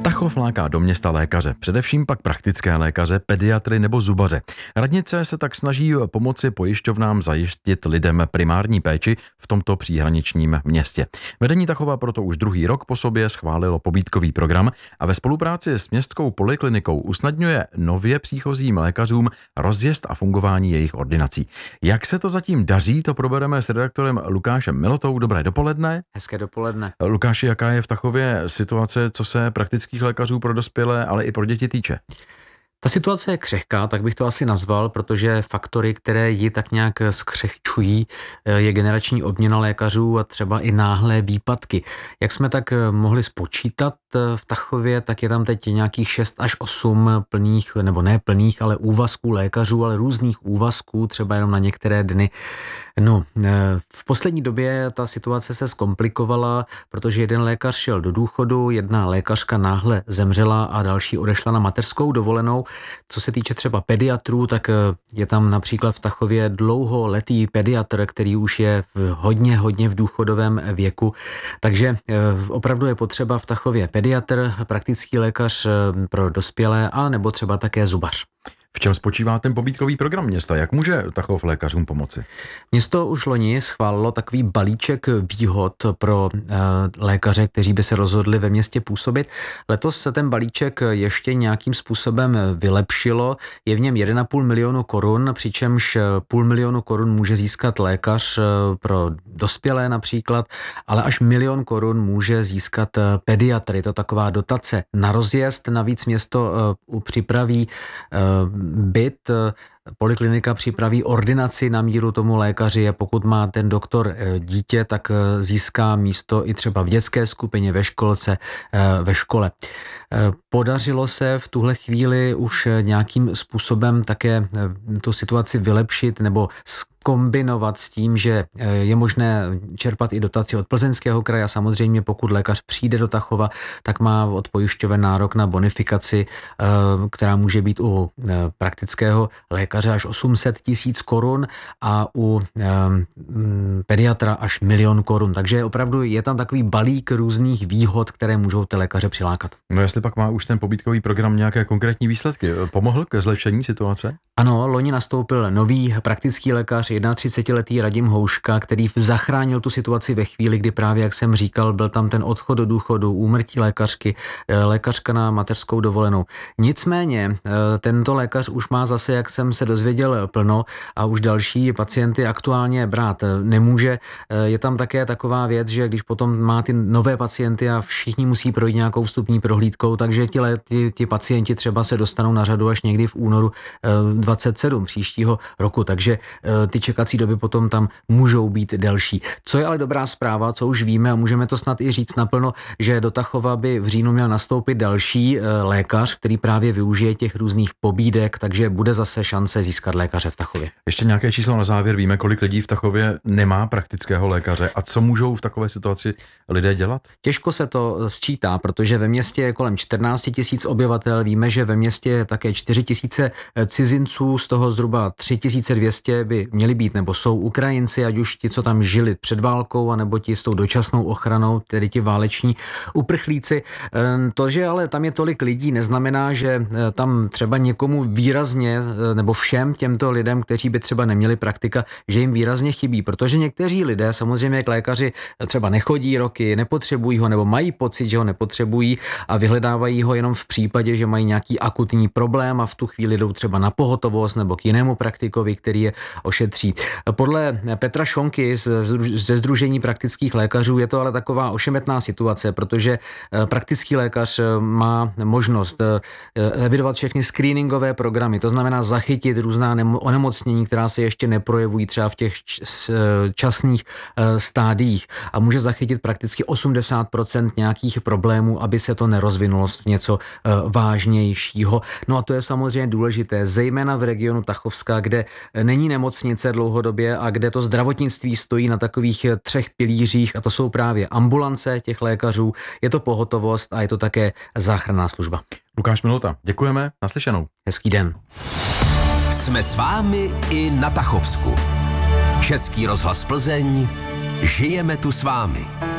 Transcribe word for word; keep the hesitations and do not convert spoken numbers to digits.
Tachov láká do města lékaře, především pak praktické lékaře, pediatry nebo zubaře. Radnice se tak snaží pomoci pojišťovnám zajistit lidem primární péči v tomto příhraničním městě. Vedení Tachova proto už druhý rok po sobě schválilo pobídkový program a ve spolupráci s městskou poliklinikou usnadňuje nově příchozím lékařům rozjezd a fungování jejich ordinací. Jak se to zatím daří, to probereme s redaktorem Lukášem Milotou. Dobré dopoledne. Hezké dopoledne. Lukáši, jaká je v Tachově situace, co se praktických lékařů pro dospělé, ale i pro děti týče? Ta situace je křehká, tak bych to asi nazval, protože faktory, které ji tak nějak skřehčují, je generační obměna lékařů a třeba i náhlé výpadky. Jak jsme tak mohli spočítat v Tachově, tak je tam teď nějakých šest až osm plných, nebo ne plných, ale úvazků lékařů, ale různých úvazků, třeba jenom na některé dny. No, v poslední době ta situace se zkomplikovala, protože jeden lékař šel do důchodu, jedna lékařka náhle zemřela a další odešla na mateřskou dovolenou. Co se týče třeba pediatrů, tak je tam například v Tachově dlouholetý pediatr, který už je hodně, hodně v důchodovém věku. Takže opravdu je potřeba v Tachově pediatr, praktický lékař pro dospělé a nebo třeba také zubař. V čem spočívá ten pobídkový program města? Jak může Tachov lékařům pomoci? Město už loni schválilo takový balíček výhod pro e, lékaře, kteří by se rozhodli ve městě působit. Letos se ten balíček ještě nějakým způsobem vylepšilo. Je v něm jeden a půl milionu korun, přičemž půl milionu korun může získat lékař pro dospělé například, ale až milion korun může získat pediatr. Je to taková dotace na rozjezd. Navíc město e, připraví e, byt, poliklinika připraví ordinaci na míru tomu lékaři a pokud má ten doktor dítě, tak získá místo i třeba v dětské skupině, ve školce, ve škole. Podařilo se v tuhle chvíli už nějakým způsobem také tu situaci vylepšit nebo kombinovat s tím, že je možné čerpat i dotaci od Plzeňského kraje a samozřejmě pokud lékař přijde do Tachova, tak má od pojišťoven nárok na bonifikaci, která může být u praktického lékaře až osm set tisíc korun a u pediatra až milion korun. Takže opravdu je tam takový balík různých výhod, které můžou ty lékaře přilákat. No jestli pak má už ten pobídkový program nějaké konkrétní výsledky, pomohl ke zlepšení situace? Ano, loni nastoupil nový praktický lékař, třicetiletý Radim Houška, který zachránil tu situaci ve chvíli, kdy právě, jak jsem říkal, byl tam ten odchod do důchodu, úmrtí lékařky, lékařka na mateřskou dovolenou. Nicméně tento lékař už má zase, jak jsem se dozvěděl, plno a už další pacienty aktuálně brát nemůže. Je tam také taková věc, že když potom má ty nové pacienty a všichni musí projít nějakou vstupní prohlídkou, takže ti, ti, ti pacienti třeba se dostanou na řadu až někdy v únoru dvacet sedm příštího roku, takže ty čekací doby potom tam můžou být delší. Co je ale dobrá zpráva, co už víme a můžeme to snad i říct naplno, že do Tachova by v říjnu měl nastoupit další lékař, který právě využije těch různých pobídek, takže bude zase šance získat lékaře v Tachově. Ještě nějaké číslo na závěr, víme, kolik lidí v Tachově nemá praktického lékaře a co můžou v takové situaci lidé dělat? Těžko se to sčítá, protože ve městě je kolem čtrnáct tisíc obyvatel, víme, že ve městě je také čtyři tisíce cizinců, z toho zhruba tři tisíce dvě stě by měli být nebo jsou Ukrajinci, ať už ti, co tam žili před válkou, anebo ti s tou dočasnou ochranou, tedy ti váleční uprchlíci. To, že ale tam je tolik lidí, neznamená, že tam třeba někomu výrazně, nebo všem těmto lidem, kteří by třeba neměli praktika, že jim výrazně chybí, protože někteří lidé samozřejmě k lékaři třeba nechodí roky, nepotřebují ho, nebo mají pocit, že ho nepotřebují a vyhledávají ho jenom v případě, že mají nějaký akutní problém a v tu chvíli jdou třeba na pohotovost nebo k jinému praktikovi, který je ošetří. Podle Petra Šonky ze Sdružení praktických lékařů je to ale taková ošemetná situace, protože praktický lékař má možnost evidovat všechny screeningové programy, to znamená zachytit různá onemocnění, která se ještě neprojevují třeba v těch časných stádiích a může zachytit prakticky osmdesát procent nějakých problémů, aby se to nerozvinulo v něco vážnějšího. No a to je samozřejmě důležité, zejména v regionu Tachovska, kde není nemocnice dlouhodobě a kde to zdravotnictví stojí na takových třech pilířích a to jsou právě ambulance těch lékařů, je to pohotovost a je to také záchranná služba. Lukáš Milota, děkujeme, naslyšenou. Hezký den. Jsme s vámi i na Tachovsku. Český rozhlas Plzeň, žijeme tu s vámi.